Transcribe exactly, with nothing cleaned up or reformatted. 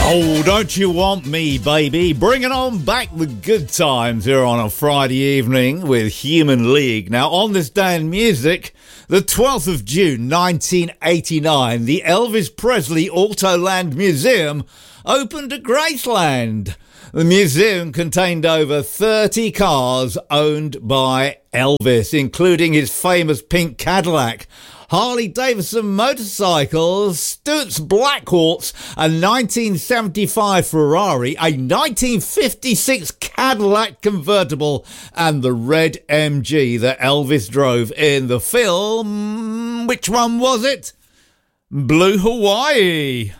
Oh, don't you want me, baby? Bringing on back the good times here on a Friday evening with Human League. Now, on this day in music, the twelfth of June nineteen eighty-nine, the Elvis Presley Autoland Museum opened at Graceland. The museum contained over thirty cars owned by Elvis, including his famous pink Cadillac, Harley-Davidson motorcycles, Stutz Blackhawks, a nineteen seventy-five Ferrari, a nineteen fifty-six Cadillac convertible, and the red M G that Elvis drove in the film. Which one was it? Blue Hawaii.